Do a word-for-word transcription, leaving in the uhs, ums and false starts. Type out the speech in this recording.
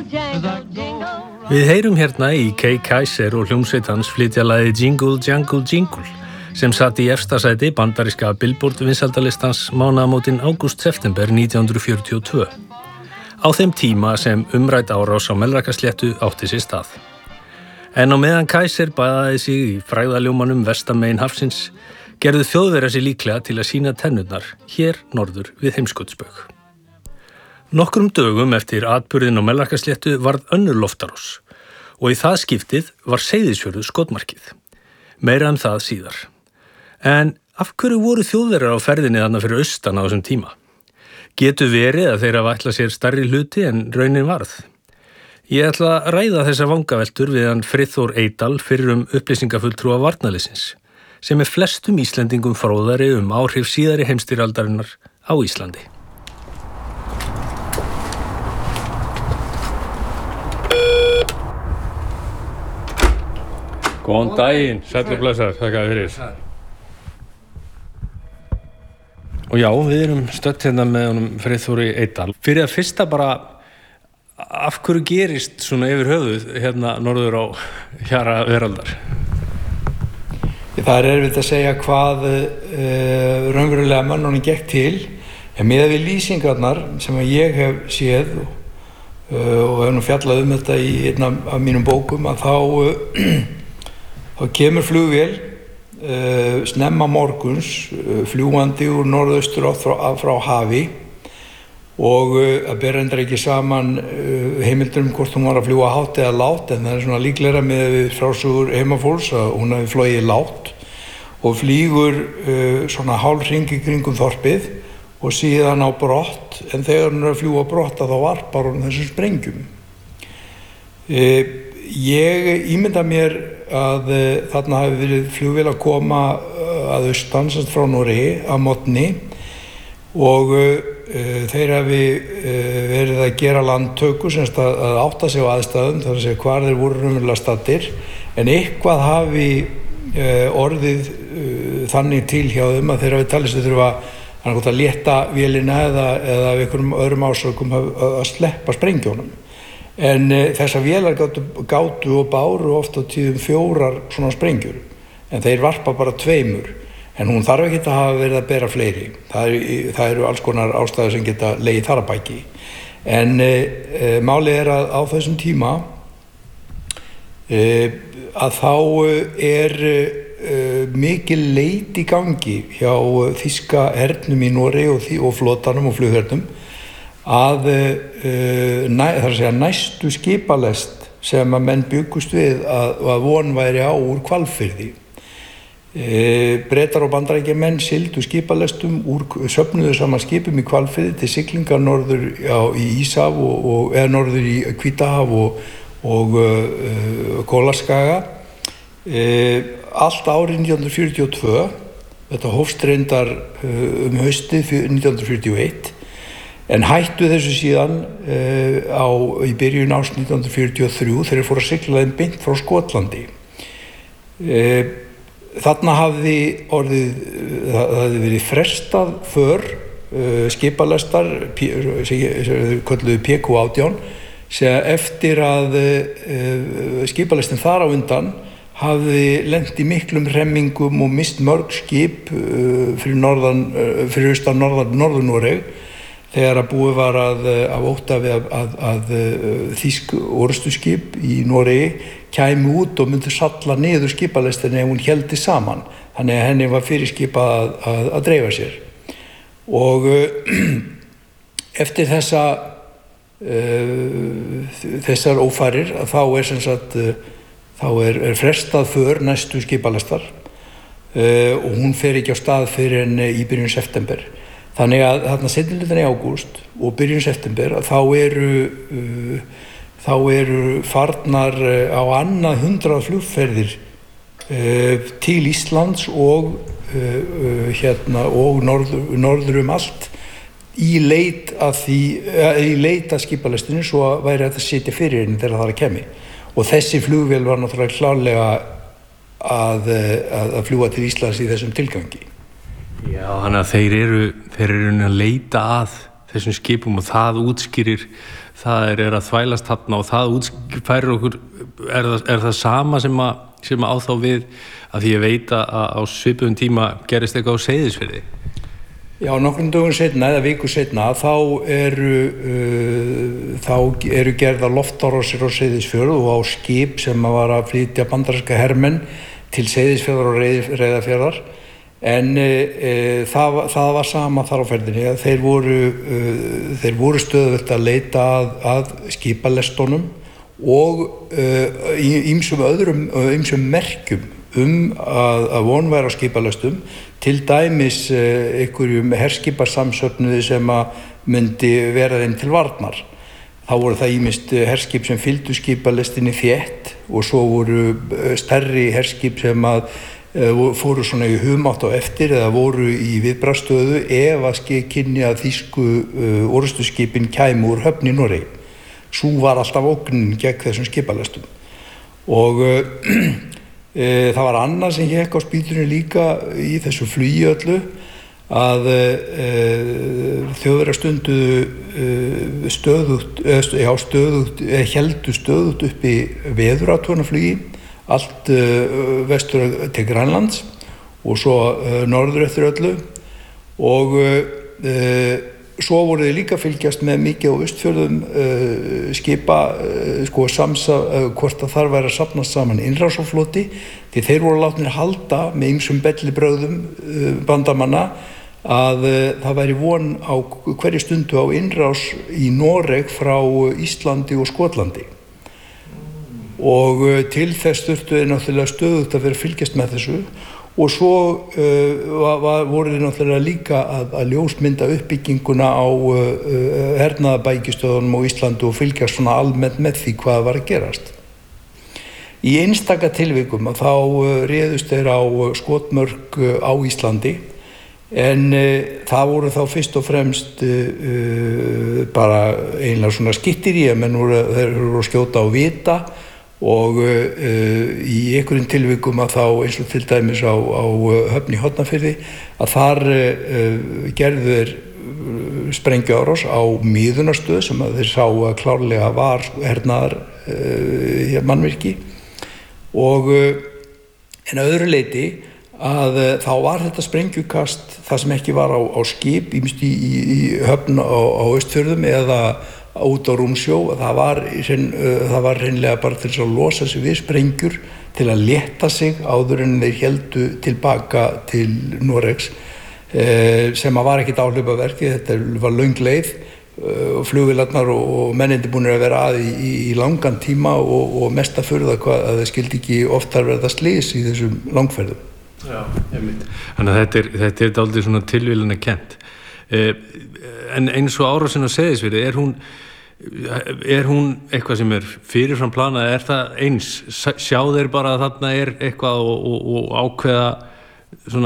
Við heyrum hérna í Kay Kaiser og hljómsveit hans flytja lagið Jingle Jangle Jingle sem satt í efsta sæti bandaríska Billboard vinsældalistans mánaðamótin ágúst-september nítján hundruð fjörutíu og tvö. Á þeim tíma sem umrædd árás á Melrakkasléttu átti sér stað. En á meðan Kaiser baðaði sig í frægðaljómanum vestamegin hafsins gerðu Þjóðverjar sig líklega til að sýna tennurnar hér norður við Heimskautsbaug. Nokkrum dögum eftir atburðin á Melrakkasléttu varð önnur loftárás og í það skiptið var Seyðisfjörður skotmarkið. Meira um það síðar. En af hverju voru Þjóðverjar á ferðinni þarna fyrir austan á þessum tíma? Getur verið að þeir hafa ætlað sér stærri hluti en raunin varð? Ég ætla að ræða þessar vangaveltur við hann Friðþór Eydal fyrrum upplýsingafulltrúa varnarliðsins, sem er flestum Íslendingum fróðari um áhrif síðari heimsstyrjaldarinnar á Íslandi. Góðan daginn, sæll og blessaður, þakka þér fyrir. Og já, við erum stödd hérna með honum Friðþóri Eydal. Fyrir að fyrsta bara, af hverju gerist svona yfir höfuð hérna norður á hjara veraldar? Það er erfitt að segja hvað uh, raunverulega mönnunum gekk til, en miðað við lýsingarnar sem ég hef séð uh, og hef nú fjallað um þetta í einn af mínum bókum, að þá uh, þá kemur flugvél uh, snemma morguns uh, fljúgandi úr norðaustur átt frá, frá hafi og uh, að ber reyndar ekki saman uh, heimildur um hvort hún var að fljúga hátt eða lágt, en það er svona líklegra með frásögur heimafólks að hún hafi flogið lágt og flýgur uh, svona hálfhring í kringum þorpið og síðan á brott, en þegar hún er að fljúga brott að þá varpar hún þessum sprengjum. Uh, ég ímynda mér að uh, þarna hafi verið flugvél að koma uh, að austan frá Noregi að morgni og uh, þeir hafi uh, verið að gera landtöku semst að, að átta sig á aðstæðum, þar að segja hvar þeir voru raunverulega staddir, en eitthvað hafi uh, orðið uh, þannig til hjá þeim að þeir hafi talist að þurfa að létta vélina eða, eða af einhverjum öðrum ásökum að, að sleppa sprengjónum. En e, þessar vélar gátu, gátu og báru oft á tíðum fjórar svona sprengjur, en þeir varpa bara tveimur, en hún þarf ekki að hafa verið að bera fleiri. Það, er, það eru alls konar ástæður sem geta legið þar að baki. En e, e, málið er að á þessum tíma e, að þá er e, mikil leit í gangi hjá þýska hernum í Noregi og, og flotanum og flughernum að uh, næ, það er að segja næstu skipalest sem að menn byggust við að, að von væri á úr Hvalfirði. Uh, Bretar og Bandaríkjamenn sigldu skipalestum úr söfnuðu saman skipum í Hvalfirði til siglingar norður á, í Íshaf og, og eða norður í Hvítahaf og, og uh, Kólaskaga. Uh, allt árið nítján hundruð fjörutíu og tvö, þetta hófst reyndar uh, um haustið nítján hundruð fjörutíu og eitt, en hættu þessu síðan uh, á, í byrjun árs nítján hundruð fjörutíu og þrjú þegar þeir fóru að sigla þeim beint frá Skotlandi. Uh, þarna hafði orðið, það hafði verið frestað för uh, skipalestar, sem kölluðu P Q átján, sem eftir að uh, skipalestin þar á undan hafði lent í miklum hremmingum og mist mörg skip uh, fyrir norðan, uh, fyrir austan norðan Norður-Noreg, þegar að búið var að, að ótta við að, að, að, að þýsk orrustuskip í Noregi kæmi út og myndi salla niður skipalestinni ef hún héldi saman. Þannig að henni var fyrirskipað að, að, að dreifa sér. Og uh, eftir þessa, uh, þessar ófarir þá er, sem sagt, uh, þá er, er frestað för næstu skipalestar uh, og hún fer ekki á stað fyrir en í byrjun september. Þannig að þarna seinni hlutann í ágúst og byrjun september að þá eru, uh, þá eru farnar uh, á annað hundrað flugferðir uh, til Íslands og, uh, uh, hérna, og norður, norður um allt í leit að, því, uh, í leit að skipalestinu svo að væri að setja fyrir henni þegar það er að kemi. Og þessi flugvél var náttúrulega klárlega að, að, að fljúga til Íslands í þessum tilgangi. Já, þannig að þeir eru, þeir eru að leita að þessum skipum og það útskýrir, það er, er að þvælast þarna og það útskýrir okkur, er það, er það sama sem að, sem að á þá við, að því ég veit að á svipuðum tíma gerist eitthvað á Seyðisfirði? Já, nokkrum dögum seinna eða viku seinna þá eru, uh, þá eru gerða loftárásir á Seyðisfjörð og á skip sem var að flytja bandaríska hermenn til Seyðisfjarðar og Reyðarfjarðar. En e, e, það, það var sama þar á ferðinni að þeir voru, e, þeir voru stöðugt að leita að, að skipalestunum og ýmsum öðrum, ýmsum merkjum um að, að von væri á skipalestum, til dæmis e, einhverjum herskiparsamsöfnuði sem að myndi vera þeim til varnar. Þá voru það ýmist herskip sem fylgdu skipalestinni þétt og svo voru stærri herskip sem að fóru svona í humátt á eftir eða voru í viðbragðsstöðu ef að kynni að þýsku uh, orrustuskipin kæmu úr höfn í Noregi. Sú var alltaf ógnin gegn þessum skipalestum. Og uh, uh, það var annað sem hékk á spýtunni líka í þessu flugi öllu, að uh, Þjóðverjar stunduðu uh, stöðugt, uh, já, stöðugt, uh, héldu stöðugt upp í veðurathugunarflugi, allt uh, vestur til Grænlands og svo uh, norður eftir öllu og uh, svo voru þið líka fylgjast með mikið á Austfjörðum uh, skipa uh, sko samsa, uh, hvort að þar væri að safnast saman innrásarfloti, því þeir voru látnir halda með ýmsum bellibrögðum uh, bandamanna að uh, það væri von á hverju stundu á innrás í Noreg frá Íslandi og Skotlandi. Og til þess þurftu þeir náttúrulega stöðugt að vera að fylgjast með þessu og svo uh, var, voru þeir náttúrulega líka að, að ljósmynda uppbygginguna á uh, hernaðarbækistöðunum á Íslandi og fylgjast svona almennt með því hvað var að gerast. Í einstaka tilvikum að þá uh, réðust þeir á skotmörk uh, á Íslandi en uh, það voru þá fyrst og fremst uh, bara einlega svona skytterí, menn voru, þeir voru að skjóta á vita og uh, í einhverjum tilvikum að þá eins og til dæmis á, á höfn í Hornafirði að þar uh, gerðu þeir sprengjuárás á miðunarstöð sem að þeir sá að klárlega var hernaðar uh, mannvirki og uh, en að öðru leyti að uh, þá var þetta sprengjukast það sem ekki var á, á skip í, í, í höfn á, á Austfjörðum eða út á rúmsjó, það var, það var hreinlega bara til að losa sig við sprengjur til að létta sig áður en þeir héldu tilbaka til Noregs sem að var ekkit áhlaupaverk, þetta var löng leið og flugvélarnar og mennindi búinir að vera að í, í langan tíma og, og mesta furða hvað að það skildi ekki oftar verða slys í þessum langferðum. Já, einmitt. Þannig að þetta er, þetta er dálítið svona tilvílina kennt. En eins og árásin á Seyðisfirði, er hún er hún eitthvað sem er fyrirfram planað, er það eins, sjá þeir bara að þarna er eitthvað og, og, og ákveða svona